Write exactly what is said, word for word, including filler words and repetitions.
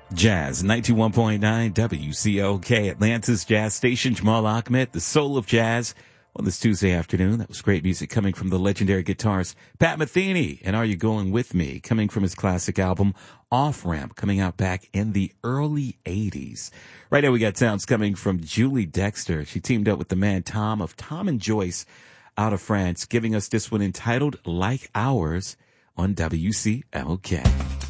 Jazz ninety-one point nine W C O K, Atlanta's Jazz Station. Jamal Ahmed, the soul of jazz, on this Tuesday afternoon. That was great music coming from the legendary guitarist Pat Metheny. And Are You Going With Me? Coming from his classic album Off Ramp, coming out back in the early eighties. Right now we got sounds coming from Julie Dexter. She teamed up with the man Tom of Tom and Joyce out of France, giving us this one entitled Like Ours on W C L K.